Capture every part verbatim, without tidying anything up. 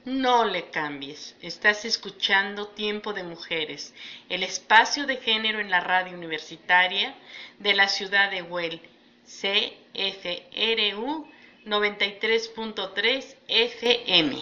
No le cambies. Estás escuchando Tiempo de Mujeres, el espacio de género en la radio universitaria de la ciudad de Huel, C F R U noventa y tres punto tres F M.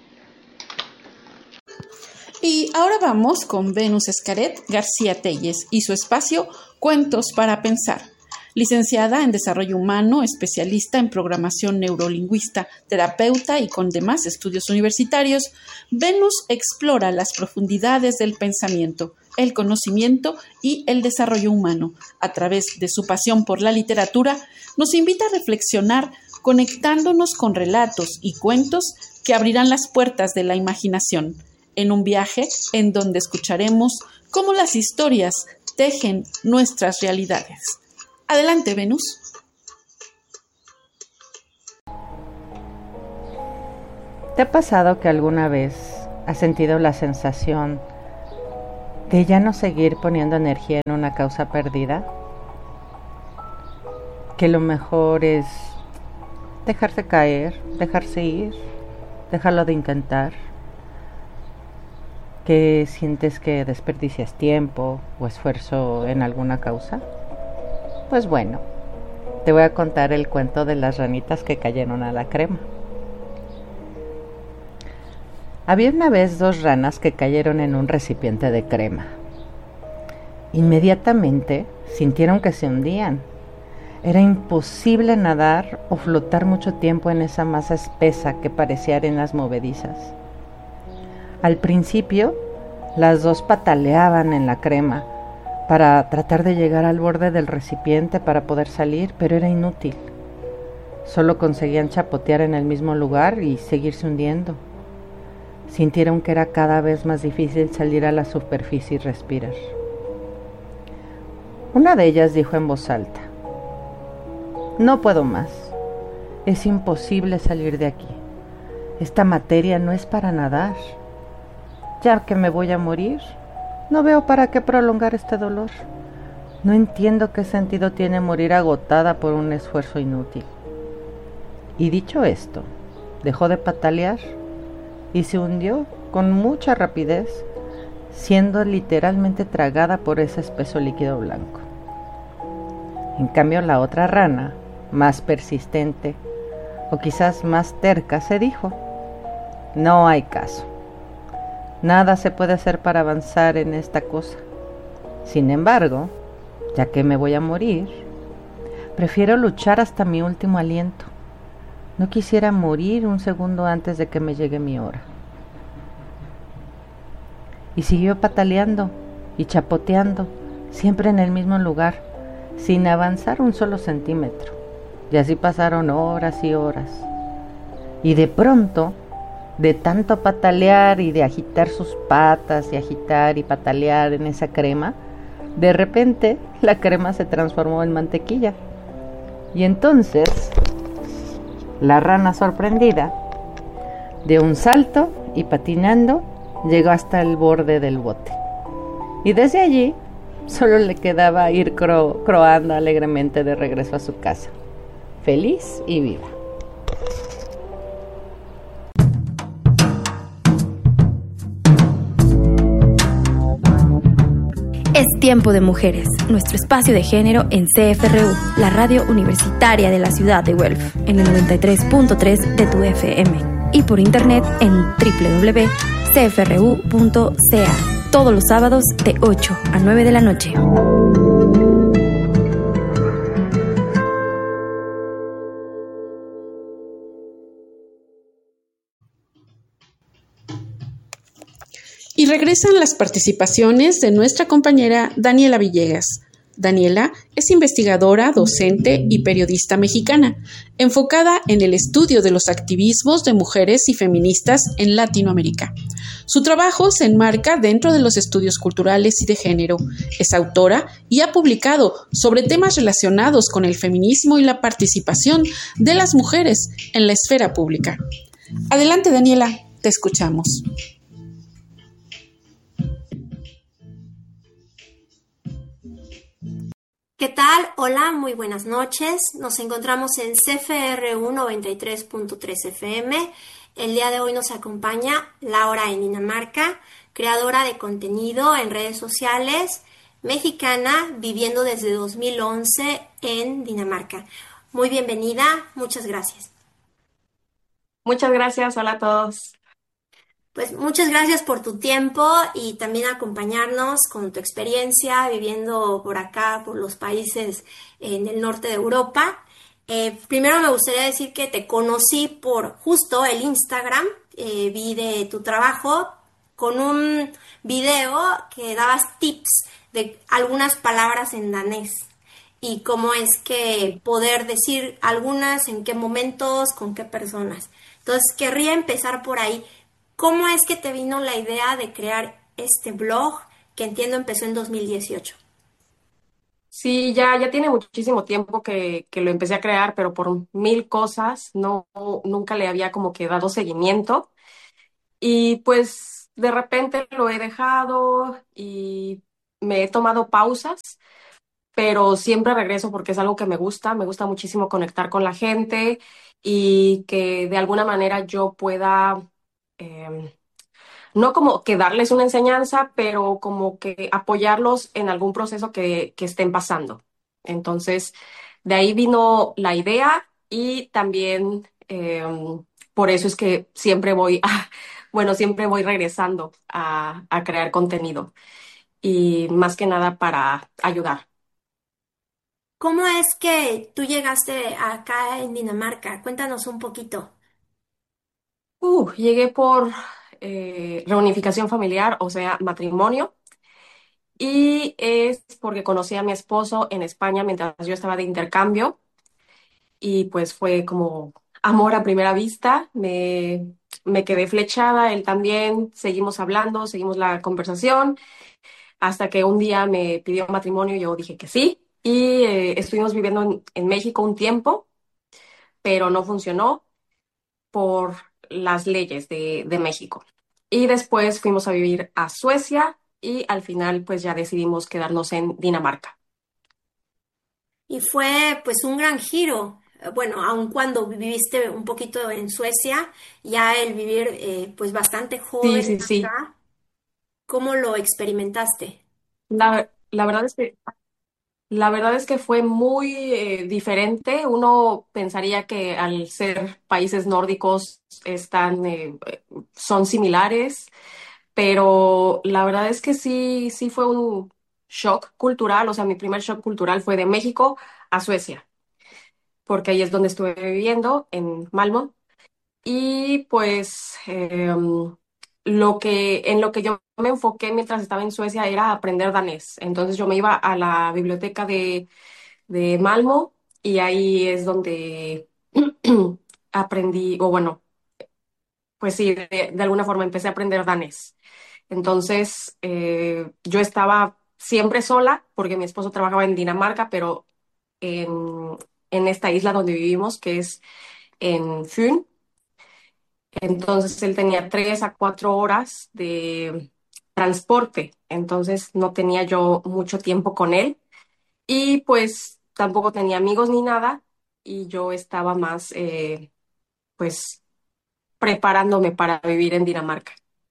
Y ahora vamos con Venus Escaret García Telles y su espacio Cuentos para Pensar. Licenciada en Desarrollo Humano, especialista en Programación Neurolingüista, terapeuta y con demás estudios universitarios, Venus explora las profundidades del pensamiento, el conocimiento y el desarrollo humano. A través de su pasión por la literatura, nos invita a reflexionar conectándonos con relatos y cuentos que abrirán las puertas de la imaginación, en un viaje en donde escucharemos cómo las historias tejen nuestras realidades. Adelante, Venus. ¿Te ha pasado que alguna vez has sentido la sensación de ya no seguir poniendo energía en una causa perdida? Que lo mejor es dejarse caer, dejarse ir, dejarlo de intentar. Que sientes que desperdicias tiempo o esfuerzo en alguna causa. Pues bueno, te voy a contar el cuento de las ranitas que cayeron a la crema. Había una vez dos ranas que cayeron en un recipiente de crema. Inmediatamente sintieron que se hundían. Era imposible nadar o flotar mucho tiempo en esa masa espesa que parecía arenas movedizas. Al principio, las dos pataleaban en la crema para tratar de llegar al borde del recipiente para poder salir, pero era inútil. Solo conseguían chapotear en el mismo lugar y seguirse hundiendo. Sintieron que era cada vez más difícil salir a la superficie y respirar. Una de ellas dijo en voz alta: "No puedo más. Es imposible salir de aquí. Esta materia no es para nadar. Ya que me voy a morir, no veo para qué prolongar este dolor. No entiendo qué sentido tiene morir agotada por un esfuerzo inútil". Y dicho esto, dejó de patalear y se hundió con mucha rapidez, siendo literalmente tragada por ese espeso líquido blanco. En cambio, la otra rana, más persistente, o quizás más terca, se dijo: "No hay caso. Nada se puede hacer para avanzar en esta cosa. Sin embargo, ya que me voy a morir, prefiero luchar hasta mi último aliento. No quisiera morir un segundo antes de que me llegue mi hora". Y siguió pataleando y chapoteando, siempre en el mismo lugar, sin avanzar un solo centímetro. Y así pasaron horas y horas. Y de pronto, de tanto patalear y de agitar sus patas y agitar y patalear en esa crema, de repente la crema se transformó en mantequilla. Y entonces, la rana sorprendida, de un salto y patinando, llegó hasta el borde del bote. Y desde allí, solo le quedaba ir cro- croando alegremente de regreso a su casa, feliz y viva. Es Tiempo de Mujeres, nuestro espacio de género en C F R U, la radio universitaria de la ciudad de Guelph, en el noventa y tres punto tres de tu F M y por internet en doble u doble u doble u punto c f r u punto c a, todos los sábados de ocho a nueve de la noche. Y regresan las participaciones de nuestra compañera Daniela Villegas. Daniela es investigadora, docente y periodista mexicana, enfocada en el estudio de los activismos de mujeres y feministas en Latinoamérica. Su trabajo se enmarca dentro de los estudios culturales y de género. Es autora y ha publicado sobre temas relacionados con el feminismo y la participación de las mujeres en la esfera pública. Adelante, Daniela, te escuchamos. ¿Qué tal? Hola, muy buenas noches. Nos encontramos en C F R U noventa y tres punto tres F M El día de hoy nos acompaña Laura en Dinamarca, creadora de contenido en redes sociales, mexicana, viviendo desde dos mil once en Dinamarca. Muy bienvenida, muchas gracias. Muchas gracias, hola a todos. Pues muchas gracias por tu tiempo y también acompañarnos con tu experiencia viviendo por acá, por los países en el norte de Europa. Eh, primero me gustaría decir que te conocí por justo el Instagram, eh, vi de tu trabajo con un video que dabas tips de algunas palabras en danés y cómo es que poder decir algunas, en qué momentos, con qué personas. Entonces, querría empezar por ahí. ¿Cómo es que te vino la idea de crear este blog que entiendo empezó en dos mil dieciocho? Sí, ya, ya tiene muchísimo tiempo que, que lo empecé a crear, pero por mil cosas no, nunca le había como que dado seguimiento. Y pues de repente lo he dejado y me he tomado pausas, pero siempre regreso porque es algo que me gusta. Me gusta muchísimo conectar con la gente y que de alguna manera yo pueda em, no como que darles una enseñanza, pero como que apoyarlos en algún proceso que, que estén pasando. Entonces, de ahí vino la idea y también eh, por eso es que siempre voy a, bueno, siempre voy regresando a, a crear contenido y más que nada para ayudar. ¿Cómo es que tú llegaste acá en Dinamarca? Cuéntanos un poquito. Uh, llegué por eh, reunificación familiar, o sea, matrimonio. Y es porque conocí a mi esposo en España mientras yo estaba de intercambio y pues fue como amor a primera vista. Me, me quedé flechada, él también, seguimos hablando, seguimos la conversación hasta que un día me pidió matrimonio y yo dije que sí. Y eh, estuvimos viviendo en, en México un tiempo, pero no funcionó por las leyes de, de México. Y después fuimos a vivir a Suecia y al final pues ya decidimos quedarnos en Dinamarca. Y fue pues un gran giro. Eh, Bueno, aun cuando viviste un poquito en Suecia, ya el vivir eh, pues bastante Sí, joven sí, sí. acá, ¿cómo lo experimentaste? La, la verdad es que, la verdad es que fue muy eh, diferente. Uno pensaría que al ser países nórdicos están, eh, eh, son similares, pero la verdad es que sí, sí fue un shock cultural. O sea, mi primer shock cultural fue de México a Suecia, porque ahí es donde estuve viviendo, en Malmö. Y pues em, lo que, en lo que yo me enfoqué mientras estaba en Suecia era aprender danés. Entonces yo me iba a la biblioteca de, de Malmo y ahí es donde aprendí, o bueno, pues sí, de, de alguna forma empecé a aprender danés. Entonces eh, yo estaba siempre sola porque mi esposo trabajaba en Dinamarca, pero en, en esta isla donde vivimos, que es en Fyn. Entonces él tenía tres a cuatro horas de transporte, entonces no tenía yo mucho tiempo con él y pues tampoco tenía amigos ni nada y yo estaba más eh, pues preparándome para vivir en Dinamarca.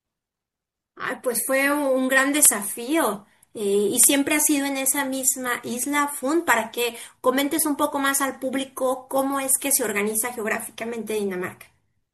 Ay, pues fue un gran desafío. Eh, y siempre has sido en esa misma isla, Fun, para que comentes un poco más al público cómo es que se organiza geográficamente Dinamarca.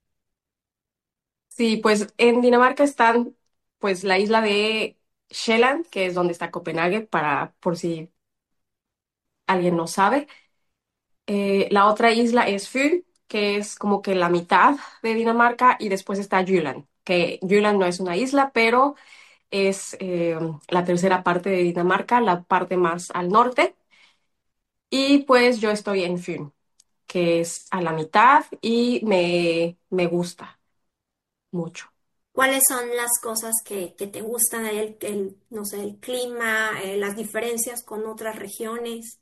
Sí, pues en Dinamarca están pues la isla de Shetland, que es donde está Copenhague, para por si alguien no sabe. Eh, la otra isla es Fyn, que es como que la mitad de Dinamarca, y después está Jylland, que Jylland no es una isla, pero es eh, la tercera parte de Dinamarca, la parte más al norte. Y pues yo estoy en Fyn, que es a la mitad y me, me gusta mucho. ¿Cuáles son las cosas que, que te gustan ahí, el, el, no sé, el clima, eh, las diferencias con otras regiones?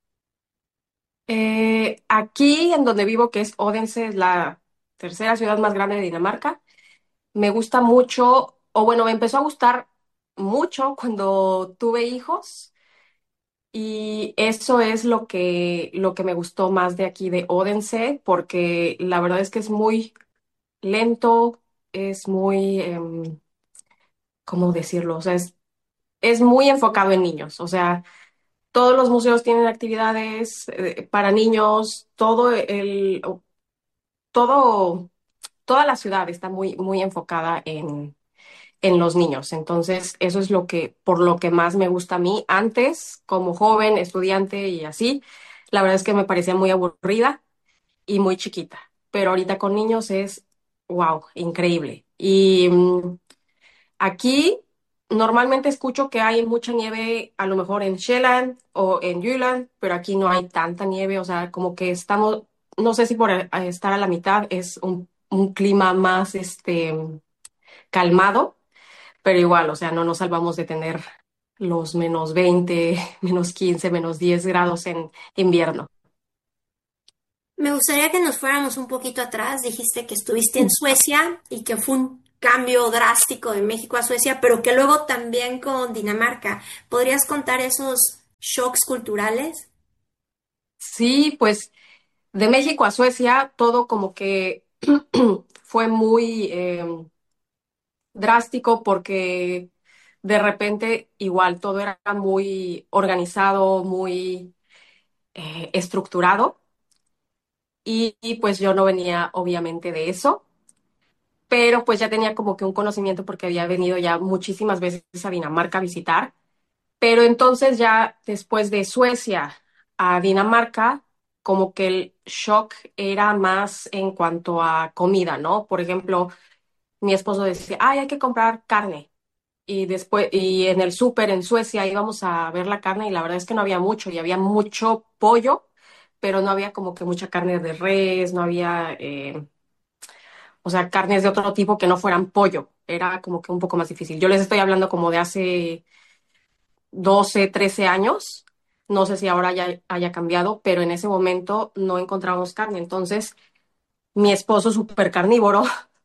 Eh, aquí en donde vivo, que es Odense, es la tercera ciudad más grande de Dinamarca. Me gusta mucho, o bueno, me empezó a gustar mucho cuando tuve hijos y eso es lo que, lo que me gustó más de aquí de Odense, porque la verdad es que es muy lento, es muy, em, ¿cómo decirlo? O sea, es, es muy enfocado en niños. O sea, todos los museos tienen actividades eh, para niños, todo el, todo, toda la ciudad está muy, muy enfocada en, en los niños. Entonces, eso es lo que, por lo que más me gusta a mí. Antes, como joven, estudiante y así, la verdad es que me parecía muy aburrida y muy chiquita. Pero ahorita con niños es, wow, increíble. Y mm, aquí normalmente escucho que hay mucha nieve, a lo mejor en Shetland o en Jylland, pero aquí no hay tanta nieve, o sea, como que estamos, no sé si por eh, estar a la mitad es un, un clima más este calmado, pero igual, o sea, no nos salvamos de tener los menos veinte, menos quince, menos diez grados en invierno. Me gustaría que nos fuéramos un poquito atrás. Dijiste que estuviste en Suecia y que fue un cambio drástico de México a Suecia, pero que luego también con Dinamarca. ¿Podrías contar esos shocks culturales? Sí, pues de México a Suecia todo como que fue muy eh, drástico porque de repente igual todo era muy organizado, muy eh, estructurado y, y pues yo no venía obviamente de eso, pero pues ya tenía como que un conocimiento porque había venido ya muchísimas veces a Dinamarca a visitar, pero entonces ya después de Suecia a Dinamarca, como que el shock era más en cuanto a comida, ¿no? Por ejemplo, mi esposo decía, ay, hay que comprar carne. Y después, y en el súper en Suecia íbamos a ver la carne y la verdad es que no había mucho, y había mucho pollo, pero no había como que mucha carne de res, no había, eh, o sea, carnes de otro tipo que no fueran pollo. Era como que un poco más difícil. Yo les estoy hablando como de hace doce trece años. No sé si ahora ya haya cambiado, pero en ese momento no encontrábamos carne. Entonces, mi esposo, súper carnívoro,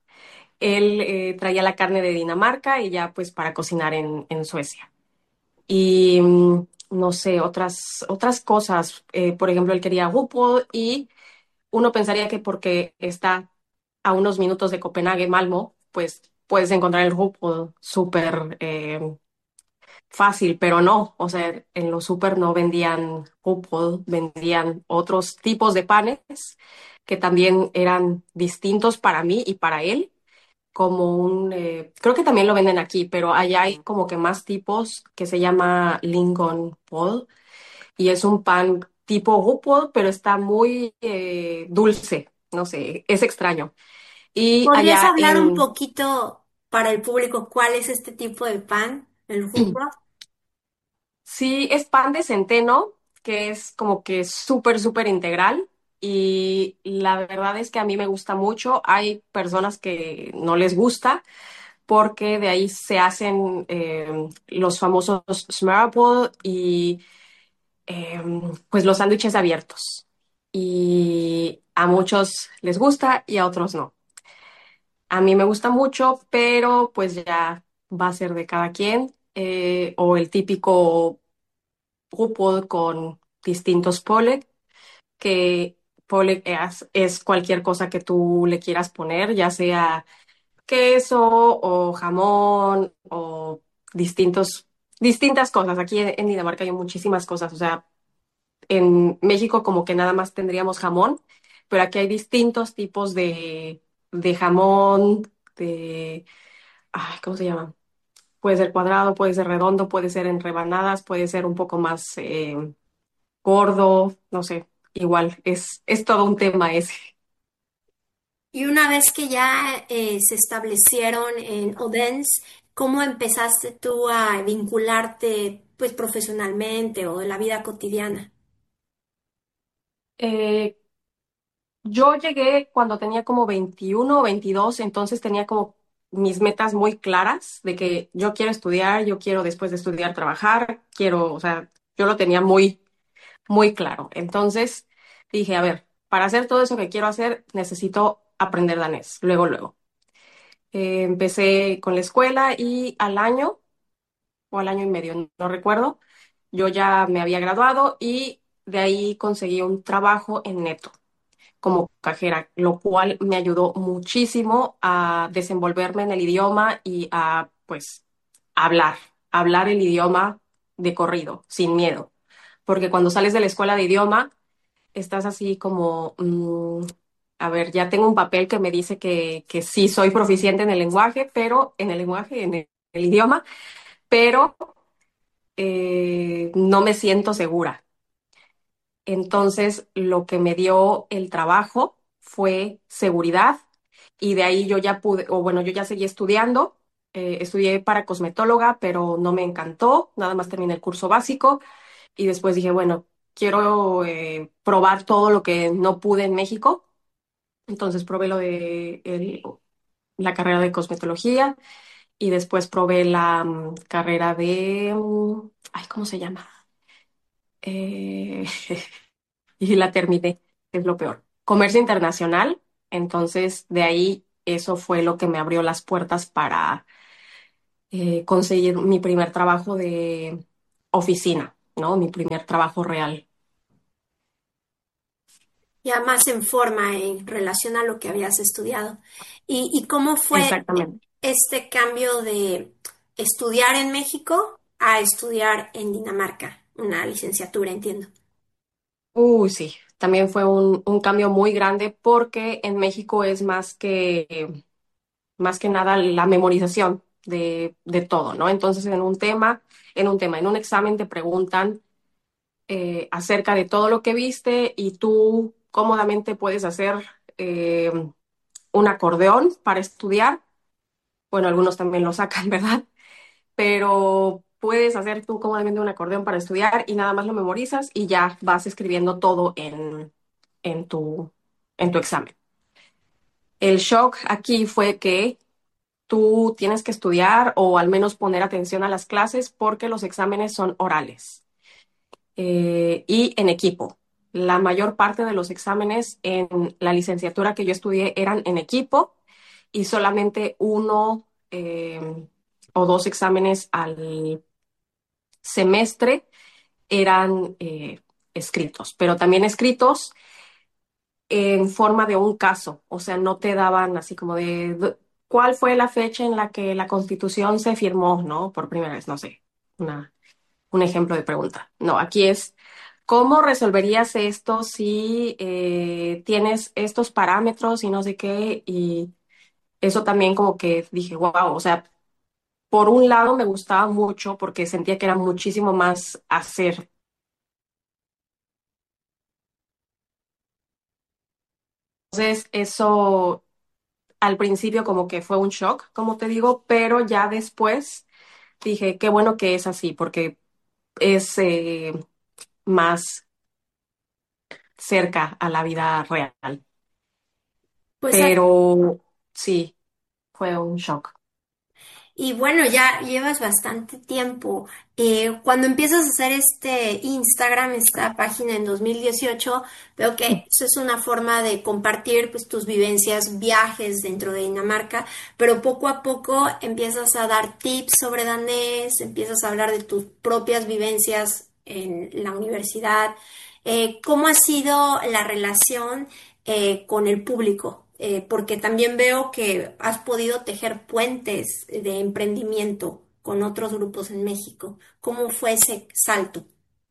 él eh, traía la carne de Dinamarca y ya pues para cocinar en, en Suecia. Y mm, no sé, otras, otras cosas. Eh, por ejemplo, él quería Hupol y uno pensaría que porque está a unos minutos de Copenhague, Malmo, pues puedes encontrar el Hupol súper eh, fácil, pero no. O sea, en los súper no vendían Hupol, vendían otros tipos de panes que también eran distintos para mí y para él como un, eh, creo que también lo venden aquí, pero allá hay como que más tipos que se llama Lingon Pod y es un pan tipo Rupol, pero está muy eh, dulce, no sé, es extraño. Y ¿Podrías allá hablar un en, poquito para el público cuál es este tipo de pan, el jugos? sí, es pan de centeno, que es como que súper, súper integral. Y la verdad es que a mí me gusta mucho. Hay personas que no les gusta, porque de ahí se hacen eh, los famosos Smørrebrød y eh, pues los sándwiches abiertos. Y a muchos les gusta y a otros no. A mí me gusta mucho, pero pues ya va a ser de cada quien. Eh, o el típico grupo con distintos poles, que pole es, es cualquier cosa que tú le quieras poner, ya sea queso o jamón o distintos, distintas cosas. Aquí en, en Dinamarca hay muchísimas cosas. O sea, en México como que nada más tendríamos jamón, pero aquí hay distintos tipos de, de jamón, de, ay, ¿cómo se llama? Puede ser cuadrado, puede ser redondo, puede ser en rebanadas, puede ser un poco más eh, gordo, no sé. Igual, es, es todo un tema ese. Y una vez que ya eh, se establecieron en Odense, ¿cómo empezaste tú a vincularte pues profesionalmente o en la vida cotidiana? Eh, Yo llegué cuando tenía como veintiuno o veintidós, entonces tenía como mis metas muy claras de que yo quiero estudiar, yo quiero después de estudiar trabajar, quiero, o sea, yo lo tenía muy, muy claro. Entonces dije, a ver, para hacer todo eso que quiero hacer, necesito aprender danés, luego, luego. Eh, empecé con la escuela y al año o al año y medio, no recuerdo, yo ya me había graduado y de ahí conseguí un trabajo en Neto. como cajera, lo cual me ayudó muchísimo a desenvolverme en el idioma y a, pues, hablar, hablar el idioma de corrido, sin miedo. Porque cuando sales de la escuela de idioma, estás así como, mm, a ver, ya tengo un papel que me dice que, que sí soy proficiente en el lenguaje, pero en el lenguaje, en el, el idioma, pero eh, no me siento segura. Entonces, lo que me dio el trabajo fue seguridad y de ahí yo ya pude, o bueno, yo ya seguí estudiando. Eh, estudié para cosmetóloga, pero no me encantó, nada más terminé el curso básico y después dije, bueno, quiero eh, probar todo lo que no pude en México. Entonces probé lo de el- la carrera de cosmetología y después probé la mm, carrera de, mm, ay, ¿cómo se llama? Eh, y la terminé, es lo peor. Comercio internacional, entonces de ahí eso fue lo que me abrió las puertas para eh, conseguir mi primer trabajo de oficina, ¿no? Mi primer trabajo real. Ya más en forma en relación a lo que habías estudiado. ¿Y, y cómo fue Exactamente. este cambio de estudiar en México a estudiar en Dinamarca? Una licenciatura, entiendo. Uy, sí, también fue un, un cambio muy grande porque en México es más que, más que nada la memorización de, de todo, ¿no? Entonces, en un tema, en un tema, en un examen te preguntan eh, acerca de todo lo que viste y tú cómodamente puedes hacer eh, un acordeón para estudiar. Bueno, algunos también lo sacan, ¿verdad? Pero puedes hacer tú cómodamente un acordeón para estudiar y nada más lo memorizas y ya vas escribiendo todo en, en tu, en tu examen. El shock aquí fue que tú tienes que estudiar o al menos poner atención a las clases porque los exámenes son orales eh, y en equipo. La mayor parte de los exámenes en la licenciatura que yo estudié eran en equipo y solamente uno eh, o dos exámenes al semestre eran eh, escritos, pero también escritos en forma de un caso, o sea, no te daban así como de "D- cuál fue la fecha en la que la Constitución se firmó, ¿no? Por primera vez, no sé, una, un ejemplo de pregunta. No, aquí es, ¿cómo resolverías esto si eh, tienes estos parámetros y no sé qué? Y eso también como que dije, wow, o sea, por un lado me gustaba mucho porque sentía que era muchísimo más hacer. Entonces, eso al principio como que fue un shock, como te digo, pero ya después dije, qué bueno que es así, porque es eh, más cerca a la vida real. Pues Pero sí, fue un shock. y bueno, ya llevas bastante tiempo. Eh, cuando empiezas a hacer este Instagram, esta página en dos mil dieciocho, veo que eso es una forma de compartir pues, tus vivencias, viajes dentro de Dinamarca, pero poco a poco empiezas a dar tips sobre danés, empiezas a hablar de tus propias vivencias en la universidad. Eh, ¿cómo ha sido la relación eh, con el público? Eh, porque también veo que has podido tejer puentes de emprendimiento con otros grupos en México. ¿Cómo fue ese salto?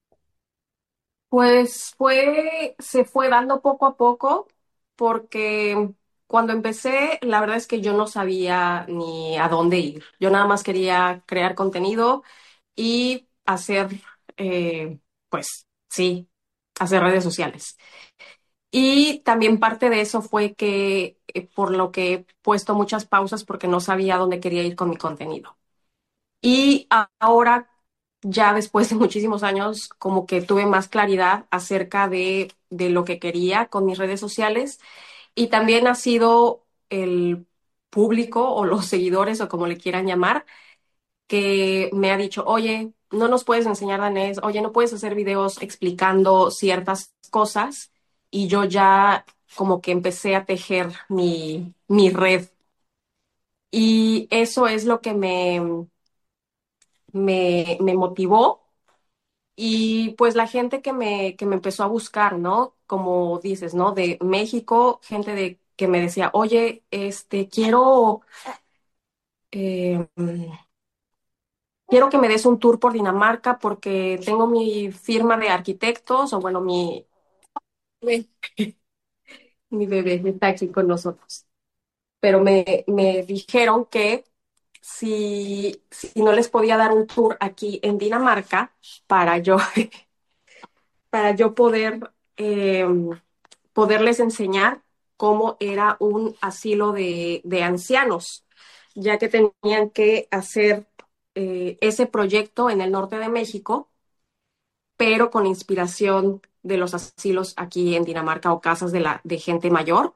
Pues fue, se fue dando poco a poco, porque cuando empecé, la verdad es que yo no sabía ni a dónde ir. Yo nada más quería crear contenido y hacer, eh, pues sí, hacer redes sociales. Y también parte de eso fue que, eh, por lo que he puesto muchas pausas porque no sabía a dónde quería ir con mi contenido. Y a- ahora, ya después de muchísimos años, como que tuve más claridad acerca de, de lo que quería con mis redes sociales. Y también ha sido el público o los seguidores o como le quieran llamar, que me ha dicho, oye, no nos puedes enseñar danés, oye, no puedes hacer videos explicando ciertas cosas. Y yo ya como que empecé a tejer mi, mi red. Y eso es lo que me, me, me motivó Y pues la gente que me, que me empezó a buscar, ¿no? Como dices, ¿no? De México, gente de, que me decía, oye, este, quiero, eh, quiero que me des un tour por Dinamarca porque tengo mi firma de arquitectos, o bueno, mi, mi mi bebé está aquí con nosotros. Pero me, me dijeron que si, si no les podía dar un tour aquí en Dinamarca para yo, para yo poder, eh, poderles enseñar cómo era un asilo de, de ancianos, ya que tenían que hacer eh, ese proyecto en el norte de México, pero con inspiración de los asilos aquí en Dinamarca o casas de, la, de gente mayor.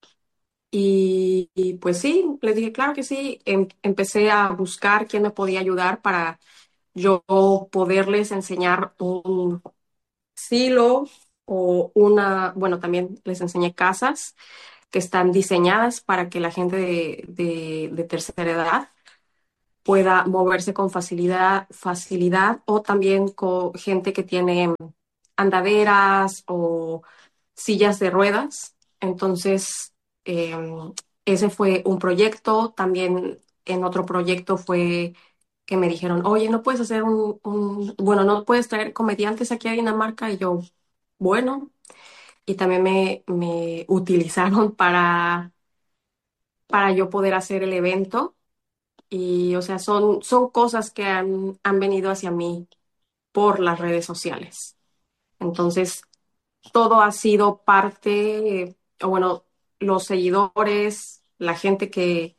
Y, y, pues sí, les dije, claro que sí. Em- empecé a buscar quién me podía ayudar para yo poderles enseñar un silo o una, bueno, también les enseñé casas que están diseñadas para que la gente de, de- de tercera edad pueda moverse con facilidad, facilidad o también con gente que tiene andaderas o sillas de ruedas. Entonces, eh, ese fue un proyecto. También en otro proyecto fue que me dijeron, oye, no puedes hacer un, un- bueno, no puedes traer comediantes aquí a Dinamarca. Y yo, bueno, y también me, me utilizaron para, para yo poder hacer el evento. Y, o sea, son, son cosas que han, han venido hacia mí por las redes sociales. Entonces, todo ha sido parte, o bueno, los seguidores, la gente que,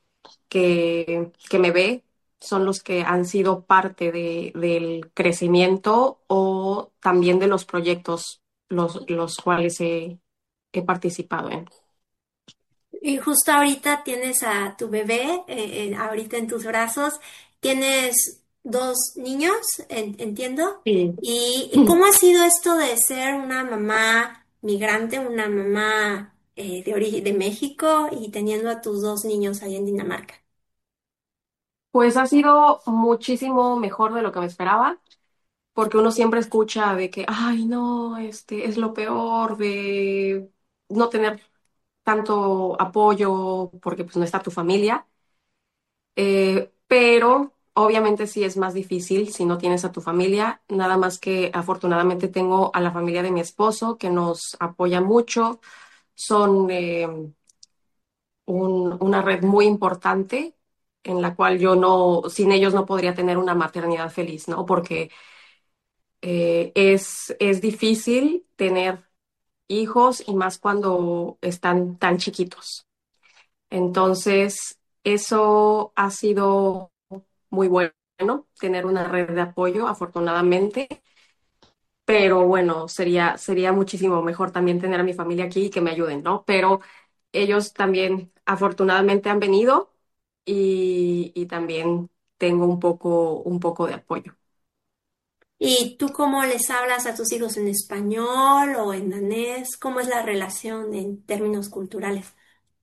que, que me ve, son los que han sido parte de, del crecimiento o también de los proyectos los, los cuales he, he participado en. Y justo ahorita tienes a tu bebé, eh, eh, ahorita en tus brazos, tienes dos niños, en- entiendo. Sí. ¿Y y cómo ha sido esto de ser una mamá migrante, una mamá eh, de origen de México y teniendo a tus dos niños ahí en Dinamarca? Pues ha sido muchísimo mejor de lo que me esperaba, porque uno siempre escucha de que, ay, no, este es lo peor de no tener tanto apoyo porque pues no está tu familia. Eh, pero obviamente sí es más difícil si no tienes a tu familia, nada más que afortunadamente tengo a la familia de mi esposo que nos apoya mucho, son eh, un- una red muy importante en la cual yo no, sin ellos no podría tener una maternidad feliz, ¿no? Porque eh, es, es difícil tener hijos y más cuando están tan chiquitos. Entonces, eso ha sido muy bueno, tener una red de apoyo, afortunadamente, pero bueno, sería, sería muchísimo mejor también tener a mi familia aquí y que me ayuden, ¿no? Pero ellos también, afortunadamente, han venido y, y también tengo un poco, un poco de apoyo. ¿Y tú cómo les hablas a tus hijos en español o en danés? ¿Cómo es la relación en términos culturales?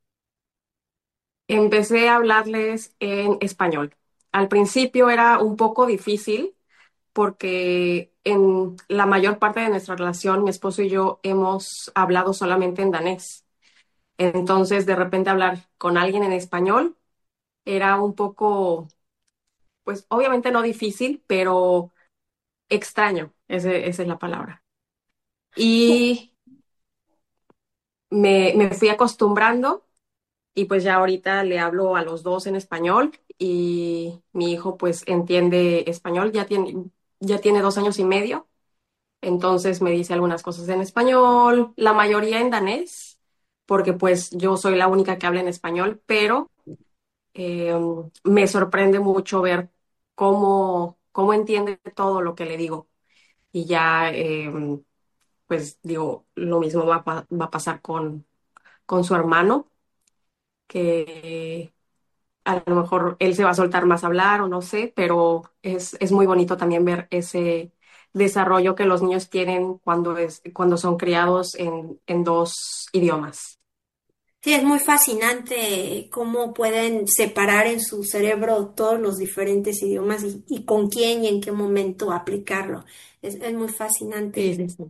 Empecé a hablarles en español. Al principio era un poco difícil porque en la mayor parte de nuestra relación, mi esposo y yo hemos hablado solamente en danés. Entonces, de repente hablar con alguien en español era un poco, pues obviamente no difícil, pero extraño, ese- esa es la palabra. Y me, me fui acostumbrando y pues ya ahorita le hablo a los dos en español y mi hijo pues entiende español, ya tiene, ya tiene dos años y medio. Entonces me dice algunas cosas en español, la mayoría en danés, porque pues yo soy la única que habla en español, pero eh, me sorprende mucho ver cómo, cómo entiende todo lo que le digo. Y ya, eh, pues digo, lo mismo va a, pa- va a pasar con, con su hermano, que a lo mejor él se va a soltar más a hablar o no sé, pero es, es muy bonito también ver ese desarrollo que los niños tienen cuando, es, cuando son criados en, en dos idiomas. Sí, es muy fascinante cómo pueden separar en su cerebro todos los diferentes idiomas y, y con quién y en qué momento aplicarlo. Es, es muy fascinante. Sí, sí, sí.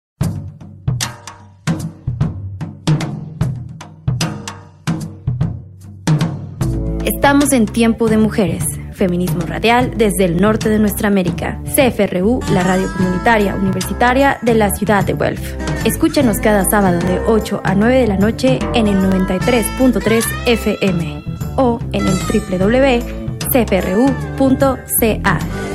Estamos en Tiempo de Mujeres, feminismo radial desde el norte de nuestra América. C F R U, la radio comunitaria universitaria de la ciudad de Guelph. Escúchanos cada sábado de ocho a nueve de la noche en el noventa y tres punto tres F M o en el doble u doble u doble u punto c f r u punto c a.